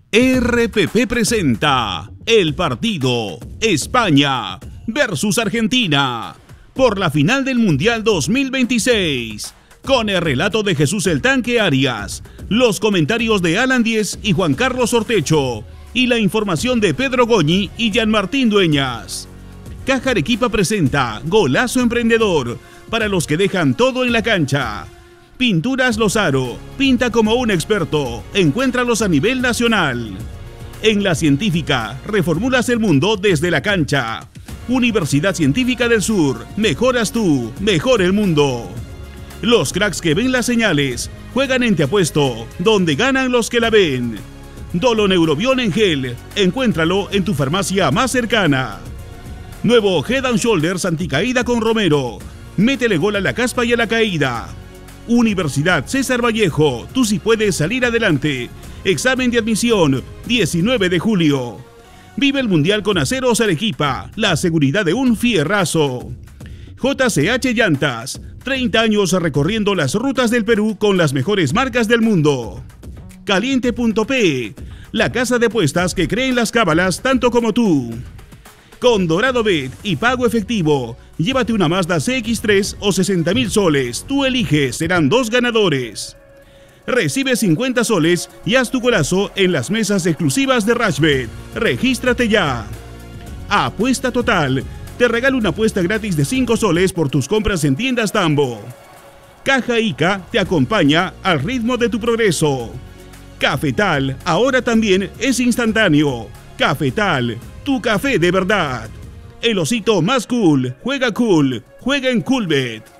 RPP presenta el partido España versus Argentina por la final del Mundial 2026, con el relato de Jesús el Tanque Arias, los comentarios de Alan Díez y Juan Carlos Ortecho y la información de Pedro Goñi y Jean Martín Dueñas. Caja Arequipa presenta Golazo Emprendedor para los que dejan todo en la cancha. Pinturas Lozaro, pinta como un experto, encuéntralos a nivel nacional. En La Científica, reformulas el mundo desde la cancha. Universidad Científica del Sur, mejoras tú, mejor el mundo. Los cracks que ven las señales, juegan en Te Apuesto, donde ganan los que la ven. Doloneurobión en gel, encuéntralo en tu farmacia más cercana. Nuevo Head & Shoulders anticaída con Romero, métele gol a la caspa y a la caída. Universidad César Vallejo, tú sí puedes salir adelante. Examen de admisión, 19 de julio. Vive el Mundial con Aceros Arequipa, la seguridad de un fierrazo. JCH Llantas, 30 años recorriendo las rutas del Perú con las mejores marcas del mundo. Caliente.p, la casa de apuestas que cree en las cábalas tanto como tú. Con Dorado Bet y pago efectivo, llévate una Mazda CX-3 o 60.000 soles. Tú eliges, serán 2 ganadores. Recibe 50 soles y haz tu golazo en las mesas exclusivas de Rashbet. Regístrate ya. Apuesta Total, te regalo una apuesta gratis de 5 soles por tus compras en tiendas Tambo. Caja Ica te acompaña al ritmo de tu progreso. Cafetal, ahora también es instantáneo. Cafetal, tu café de verdad. El osito más cool, juega en Coolbet.